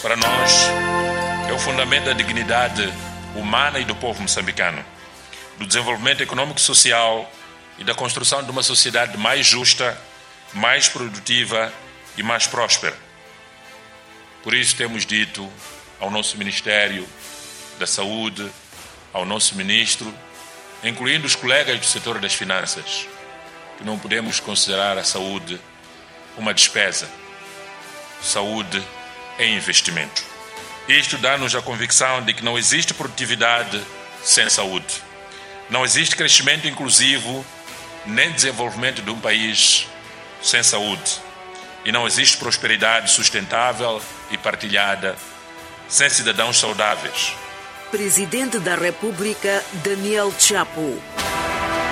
Para nós, é o fundamento da dignidade humana e do povo moçambicano, do desenvolvimento econômico e social e da construção de uma sociedade mais justa, mais produtiva e mais próspera. Por isso temos dito ao nosso Ministério da Saúde, ao nosso Ministro, incluindo os colegas do setor das finanças, que não podemos considerar a saúde uma despesa. Saúde é investimento. Isto dá-nos a convicção de que não existe produtividade sem saúde. Não existe crescimento inclusivo nem desenvolvimento de um país sem saúde. E não existe prosperidade sustentável e partilhada sem cidadãos saudáveis. Presidente da República, Daniel Chapo.